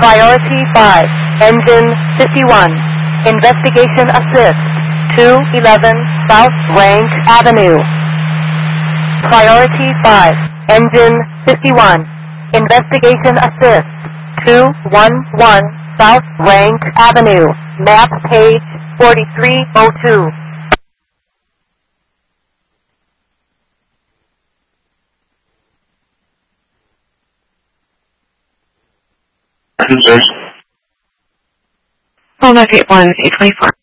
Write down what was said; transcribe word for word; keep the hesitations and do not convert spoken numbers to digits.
Priority five, Engine fifty-one. Investigation Assist, two eleven South Rank Avenue. Priority five, Engine fifty-one. Investigation Assist, two eleven South Rank Avenue. Map page forty-three oh two. Hold up, eight one, eight twenty-four.